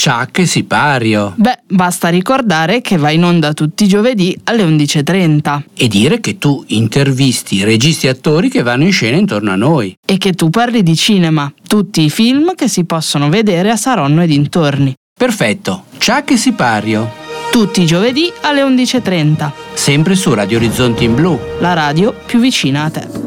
Chuck e Sipario. Beh, basta ricordare che va in onda tutti i giovedì alle 11:30. E dire che tu intervisti registi e attori che vanno in scena intorno a noi. E che tu parli di cinema, tutti i film che si possono vedere a Saronno e dintorni. Perfetto, Chuck e Sipario. Tutti i giovedì alle 11:30. Sempre su Radio Orizzonti in Blu. La radio più vicina a te.